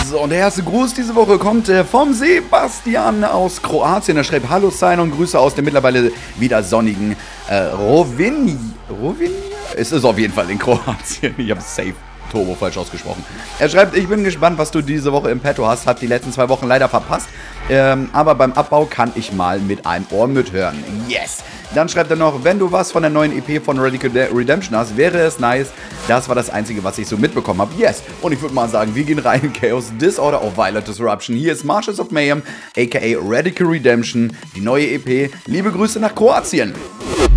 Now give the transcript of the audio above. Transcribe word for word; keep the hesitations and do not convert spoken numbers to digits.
So, und der erste Gruß diese Woche kommt äh, vom Sebastian aus Kroatien. Er schreibt Hallo Sein und Grüße aus dem mittlerweile wieder sonnigen äh, Rovinj. Rovinj? Es ist auf jeden Fall in Kroatien. Ich habe safe Turbo falsch ausgesprochen. Er schreibt, ich bin gespannt, was du diese Woche im Petto hast. Hab die letzten zwei Wochen leider verpasst. Ähm, aber beim Abbau kann ich mal mit einem Ohr mithören. Yes! Dann schreibt er noch, wenn du was von der neuen E P von Radical Redemption hast, wäre es nice. Das war das Einzige, was ich so mitbekommen habe. Yes! Und ich würde mal sagen, wir gehen rein in Chaos Disorder of Violent Disruption. Hier ist Marshals of Mayhem, aka Radical Redemption, die neue E P. Liebe Grüße nach Kroatien!